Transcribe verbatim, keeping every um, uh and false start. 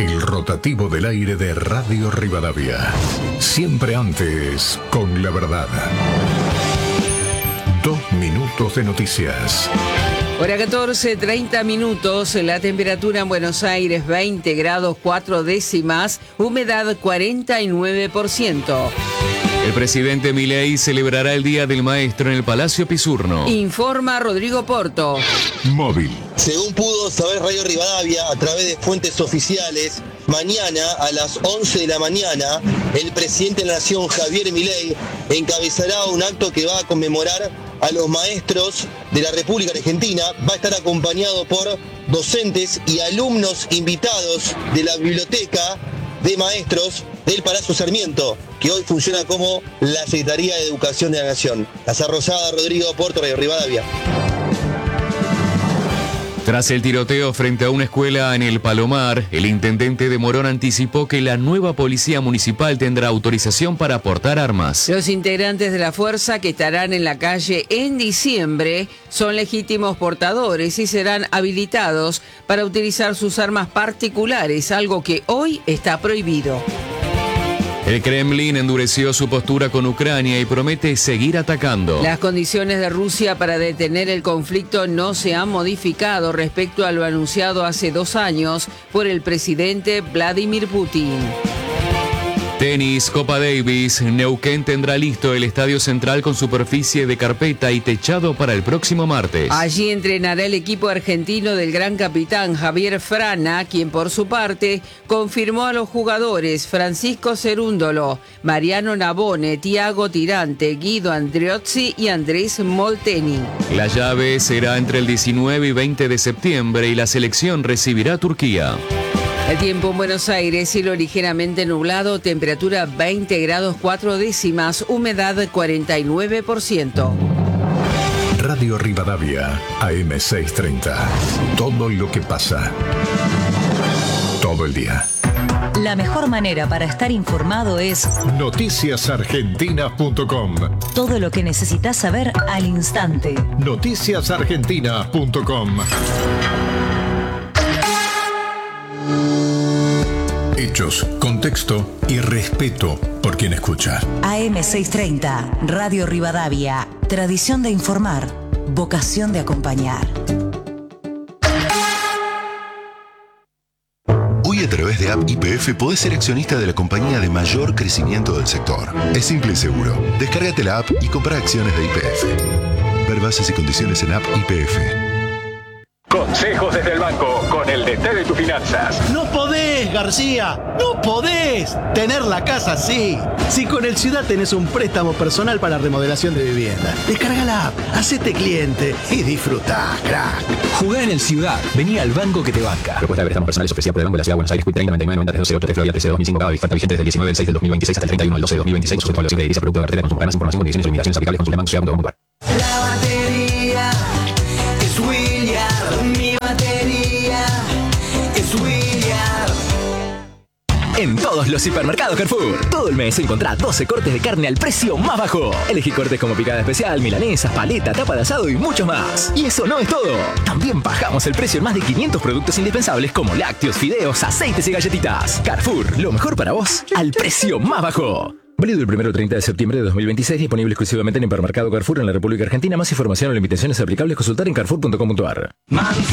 El rotativo del aire de Radio Rivadavia. Siempre antes, con la verdad. Dos minutos de noticias. Hora catorce, treinta minutos, la temperatura en Buenos Aires veinte grados cuatro décimas, humedad cuarenta y nueve por ciento. El presidente Milei celebrará el Día del Maestro en el Palacio Pisurno. Informa Rodrigo Porto. Móvil. Según pudo saber Radio Rivadavia a través de fuentes oficiales, mañana a las once de la mañana, el presidente de la Nación, Javier Milei, encabezará un acto que va a conmemorar a los maestros de la República Argentina. Va a estar acompañado por docentes y alumnos invitados de la Biblioteca de Maestros del Palacio Sarmiento, que hoy funciona como la Secretaría de Educación de la Nación. Casa Rosada, Rodrigo Porto, Radio Rivadavia. Tras el tiroteo frente a una escuela en el Palomar, el intendente de Morón anticipó que la nueva policía municipal tendrá autorización para portar armas. Los integrantes de la fuerza que estarán en la calle en diciembre son legítimos portadores y serán habilitados para utilizar sus armas particulares, algo que hoy está prohibido. El Kremlin endureció su postura con Ucrania y promete seguir atacando. Las condiciones de Rusia para detener el conflicto no se han modificado respecto a lo anunciado hace dos años por el presidente Vladimir Putin. Tenis, Copa Davis, Neuquén tendrá listo el estadio central con superficie de carpeta y techado para el próximo martes. Allí entrenará el equipo argentino del gran capitán Javier Frana, quien por su parte confirmó a los jugadores Francisco Cerúndolo, Mariano Navone, Tiago Tirante, Guido Andreozzi y Andrés Molteni. La llave será entre el diecinueve y veinte de septiembre y la selección recibirá a Turquía. El tiempo en Buenos Aires, cielo ligeramente nublado, temperatura veinte grados cuatro décimas, humedad cuarenta y nueve por ciento. Radio Rivadavia, A M seiscientos treinta. Todo lo que pasa. Todo el día. La mejor manera para estar informado es noticias argentinas punto com. Todo lo que necesitas saber al instante. noticias argentinas punto com. Hechos, contexto y respeto por quien escucha. A M seiscientos treinta, Radio Rivadavia. Tradición de informar, vocación de acompañar. Hoy a través de App Y P F podés ser accionista de la compañía de mayor crecimiento del sector. Es simple y seguro. Descárgate la app y compra acciones de Y P F. Ver bases y condiciones en App Y P F. Consejos desde el banco, con el D T de tus finanzas. No podés, García, no podés tener la casa así. Si con el Ciudad tenés un préstamo personal para remodelación de vivienda, descarga la app, hacete cliente y disfrutá, crack. Jugá en el Ciudad, vení al banco que te banca. Propuesta de préstamos personales ofrecida por el Banco de la Ciudad de Buenos Aires, treinta noventa y nueve noventa y tres cero tres Florida trece dos mil cinco, cada falta vigente desde el diecinueve del seis del dos mil veintiséis hasta el treinta y uno del doce del dos mil veintiséis, sujeto a evaluación de edilicia, producto de cartera de consumo. Más información, condiciones y limitaciones aplicables, consulta banco ciudad punto com punto ar. La batería es William, mi batería es William. En todos los hipermercados Carrefour, todo el mes encontrá doce cortes de carne al precio más bajo. Elegí cortes como picada especial, milanesas, paleta, tapa de asado y mucho más. Y eso no es todo. También bajamos el precio en más de quinientos productos indispensables como lácteos, fideos, aceites y galletitas. Carrefour, lo mejor para vos al precio más bajo. Válido del primero al treinta de septiembre de dos mil veintiséis, disponible exclusivamente en Hipermercado Carrefour en la República Argentina. Más información o limitaciones aplicables, consultar en carrefour punto com punto ar.